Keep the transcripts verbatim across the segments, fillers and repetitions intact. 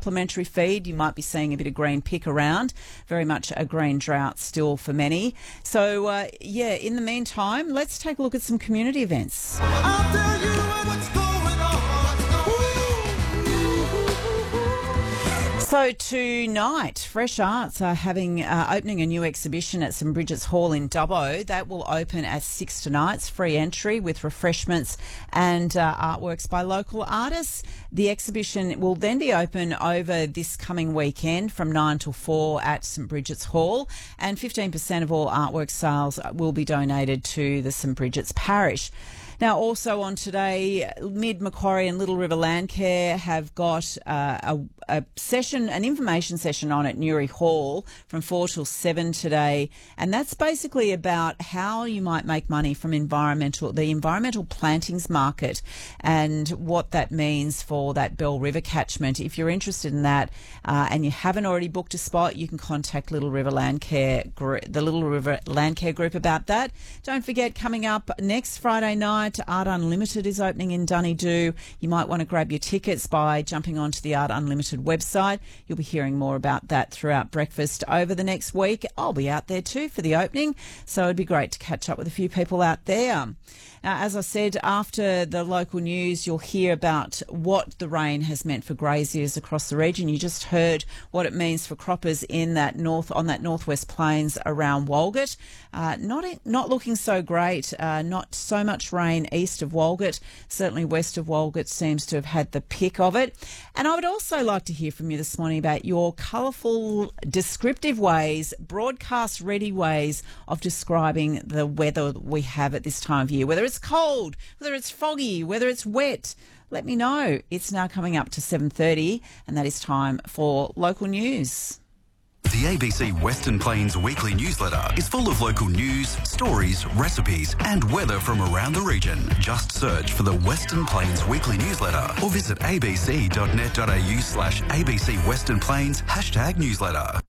supplementary feed. You might be seeing a bit of green pick around. Very much a green drought still for many. So, uh, yeah, in the meantime, let's take a look at some community events. I'll tell you what's going on. So tonight, Fresh Arts are having uh, opening a new exhibition at St Bridget's Hall in Dubbo. That will open at six tonight. It's free entry with refreshments and uh, artworks by local artists. The exhibition will then be open over this coming weekend from nine till four at St Bridget's Hall, and fifteen percent of all artwork sales will be donated to the St Bridget's Parish. Now, also on today, Mid Macquarie and Little River Landcare have got uh, a, a session, an information session on at Newry Hall from four till seven today, and that's basically about how you might make money from environmental, the environmental plantings market, and what that means for that Bell River catchment. If you're interested in that uh, and you haven't already booked a spot, you can contact Little River Landcare, group, the Little River Landcare group about that. Don't forget, coming up next Friday night, Art Unlimited is opening in Dunedoo. You might want to grab your tickets by jumping onto the Art Unlimited website. You'll be hearing more about that throughout breakfast over the next week. I'll be out there too for the opening, so it'd be great to catch up with a few people out there. Now, as I said, after the local news, you'll hear about what the rain has meant for graziers across the region. You just heard what it means for croppers in that north, on that northwest plains around Walgett. Uh, not not looking so great. Uh, not so much rain east of Walgett. Certainly west of Walgett seems to have had the pick of it. And I would also like to hear from you this morning about your colourful, descriptive ways, broadcast-ready ways of describing the weather we have at this time of year, whether it's cold, whether it's foggy, whether it's wet. Let me know. It's now coming up to seven thirty, and that is time for local news. The A B C Western Plains weekly newsletter is full of local news, stories, recipes and weather from around the region. Just search for the Western Plains weekly newsletter or visit abc.net.au slash ABC Western Plains hashtag newsletter.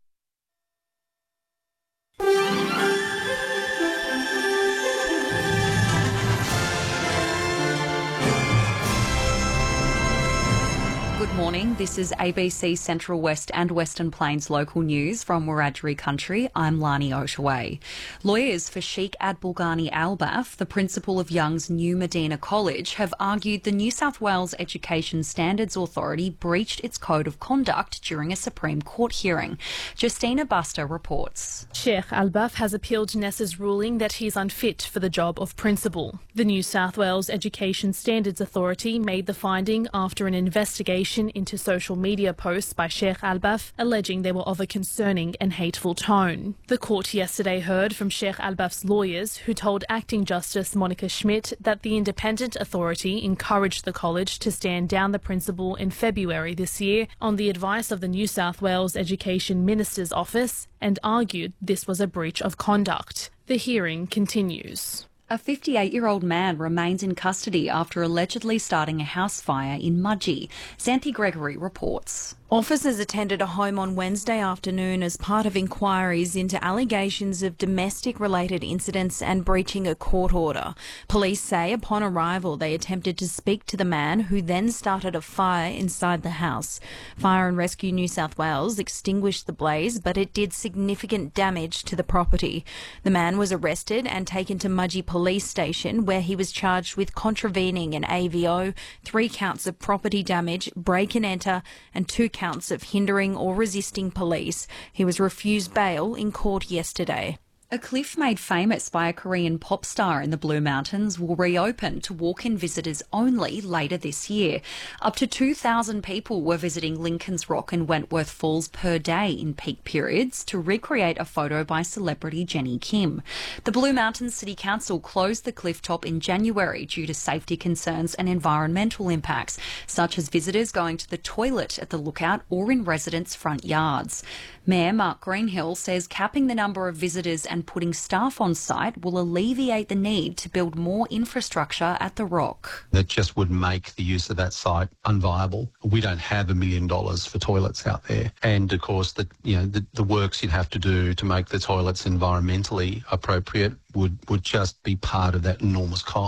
Good morning. This is A B C Central West and Western Plains local news from Wiradjuri country. I'm Lani Oshaway. Lawyers for Sheikh Abdulghani Albaf, the principal of Young's New Medina College, have argued the New South Wales Education Standards Authority breached its code of conduct during a Supreme Court hearing. Justina Buster reports. Sheikh Albaf has appealed Nessa's ruling that he is unfit for the job of principal. The New South Wales Education Standards Authority made the finding after an investigation into social media posts by Sheikh Albaf alleging they were of a concerning and hateful tone. The court yesterday heard from Sheikh Albaf's lawyers, who told Acting Justice Monica Schmidt that the independent authority encouraged the college to stand down the principal in February this year on the advice of the New South Wales Education Minister's Office, and argued this was a breach of conduct. The hearing continues. A fifty-eight-year-old man remains in custody after allegedly starting a house fire in Mudgee. Xanthi Gregory reports. Officers attended a home on Wednesday afternoon as part of inquiries into allegations of domestic-related incidents and breaching a court order. Police say upon arrival they attempted to speak to the man, who then started a fire inside the house. Fire and Rescue New South Wales extinguished the blaze, but it did significant damage to the property. The man was arrested and taken to Mudgee Police Station, where he was charged with contravening an A V O, three counts of property damage, break and enter, and two counts counts of hindering or resisting police. He was refused bail in court yesterday. A cliff made famous by a Korean pop star in the Blue Mountains will reopen to walk-in visitors only later this year. Up to two thousand people were visiting Lincoln's Rock and Wentworth Falls per day in peak periods to recreate a photo by celebrity Jenny Kim. The Blue Mountains City Council closed the cliff top in January due to safety concerns and environmental impacts, such as visitors going to the toilet at the lookout or in residents' front yards. Mayor Mark Greenhill says capping the number of visitors and putting staff on site will alleviate the need to build more infrastructure at the Rock. That just would make the use of that site unviable. We don't have a million dollars for toilets out there. And of course, the, you know, the, the works you'd have to do to make the toilets environmentally appropriate would, would just be part of that enormous cost.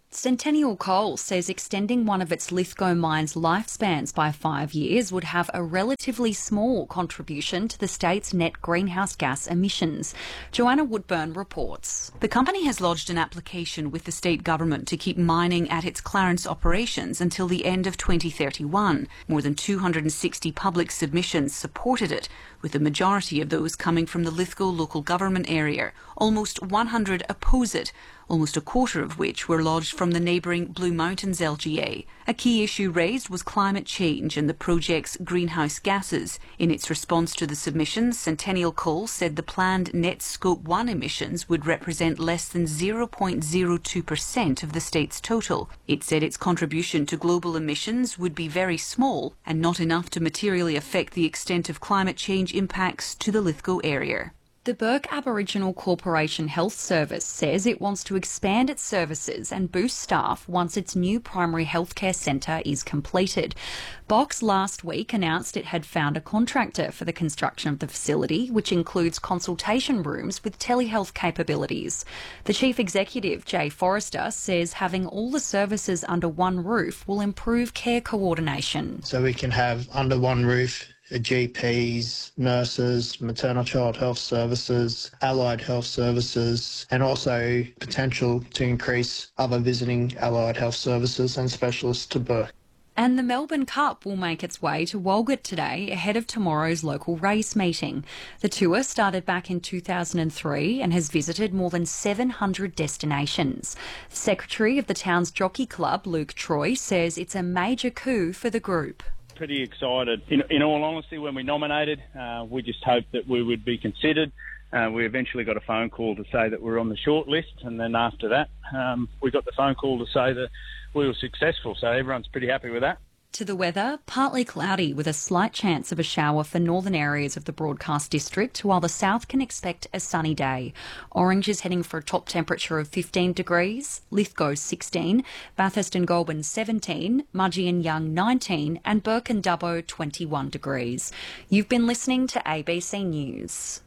Centennial Coal says extending one of its Lithgow mine's lifespans by five years would have a relatively small contribution to the state's net greenhouse gas emissions. Joanna Woodburn reports. The company has lodged an application with the state government to keep mining at its Clarence operations until the end of twenty thirty-one. More than two hundred sixty public submissions supported it, with the majority of those coming from the Lithgow local government area. Almost one hundred oppose it, almost a quarter of which were lodged from the neighbouring Blue Mountains L G A. A key issue raised was climate change and the project's greenhouse gases. In its response to the submissions, Centennial Coal said the planned net Scope one emissions would represent less than zero point zero two percent of the state's total. It said its contribution to global emissions would be very small and not enough to materially affect the extent of climate change impacts to the Lithgow area. The Burke Aboriginal Corporation Health Service says it wants to expand its services and boost staff once its new primary healthcare centre is completed. Box last week announced it had found a contractor for the construction of the facility, which includes consultation rooms with telehealth capabilities. The Chief Executive, Jay Forrester, says having all the services under one roof will improve care coordination. So we can have under one roof G Ps, nurses, maternal child health services, allied health services, and also potential to increase other visiting allied health services and specialists to Burke. And the Melbourne Cup will make its way to Walgett today ahead of tomorrow's local race meeting. The tour started back in two thousand three and has visited more than seven hundred destinations. The Secretary of the town's jockey club, Luke Troy, says it's a major coup for the group. Pretty excited. In, in all honesty, when we nominated, uh, we just hoped that we would be considered. Uh, we eventually got a phone call to say that we're on the short list, and then after that, um, we got the phone call to say that we were successful. So everyone's pretty happy with that. To the weather, partly cloudy with a slight chance of a shower for northern areas of the broadcast district, while the south can expect a sunny day. Orange is heading for a top temperature of fifteen degrees, Lithgow sixteen, Bathurst and Goulburn seventeen, Mudgee and Young nineteen, and Burke and Dubbo twenty-one degrees. You've been listening to A B C News.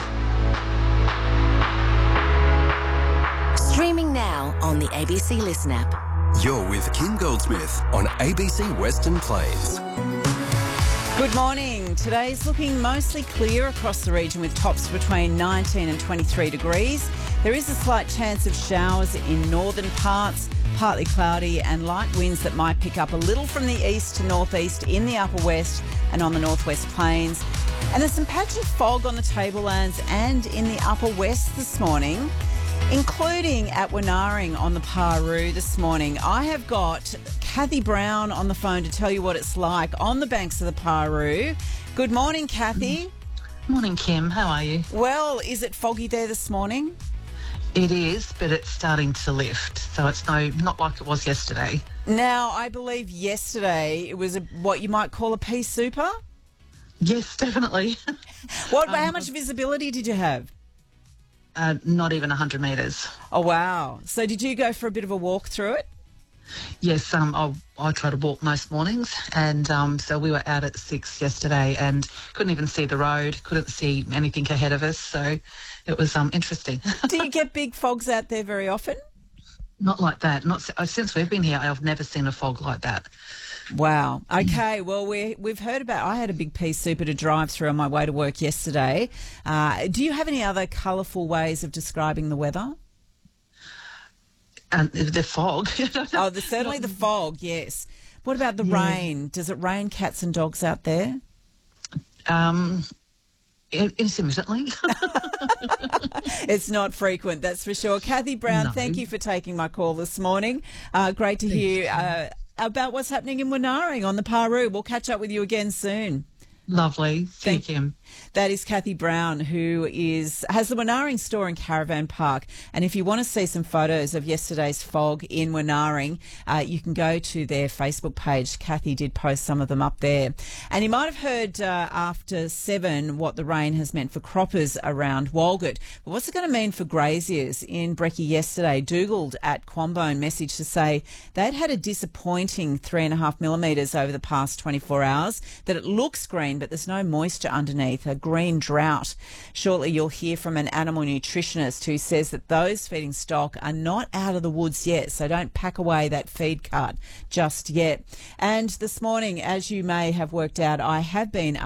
Streaming now on the A B C Listen app. You're with Kim Goldsmith on A B C Western Plains. Good morning. Today's looking mostly clear across the region with tops between nineteen and twenty-three degrees. There is a slight chance of showers in northern parts, partly cloudy and light winds that might pick up a little from the east to northeast in the upper west and on the northwest plains. And there's some patchy fog on the tablelands and in the upper west this morning, including at Wenaring on the Paroo this morning. I have got Kathy Brown on the phone to tell you what it's like on the banks of the Paroo. Good morning, Kathy. Morning, Kim. How are you? Well, is it foggy there this morning? It is, but it's starting to lift, so it's no not like it was yesterday. Now, I believe yesterday it was a, what you might call a pea super? Yes, definitely. What? um, how much visibility did you have? Uh, not even one hundred metres. Oh, wow. So did you go for a bit of a walk through it? Yes, um, I, I try to walk most mornings, and um, so we were out at six yesterday and couldn't even see the road, couldn't see anything ahead of us, so it was um, interesting. Do you get big fogs out there very often? Not like that. Not since we've been here, I've never seen a fog like that. Wow. Okay. Well, we we've heard about. I had a big pea super to drive through on my way to work yesterday. Uh, do you have any other colourful ways of describing the weather? And um, the fog. Oh, the, certainly the fog. Yes. What about the yeah. rain? Does it rain cats and dogs out there? Um. Intermittently. It's not frequent, that's for sure. Kathy Brown, no. Thank you for taking my call this morning. Uh, great to hear uh, about what's happening in Wenaring on the Paroo. We'll catch up with you again soon. Lovely. Thank, Thank you. That is Kathy Brown, who is has the Wenaring store in Caravan Park. And if you want to see some photos of yesterday's fog in Wenaring, uh, you can go to their Facebook page. Kathy did post some of them up there. And you might have heard uh, after seven what the rain has meant for croppers around Walgett. But what's it going to mean for graziers? In Brecky yesterday, Dougaled at Quambone messaged to say they'd had a disappointing three and a half millimetres over the past twenty-four hours, that it looks green again, but there's no moisture underneath, a green drought. Shortly you'll hear from an animal nutritionist who says that those feeding stock are not out of the woods yet, so don't pack away that feed cart just yet. And this morning, as you may have worked out, I have been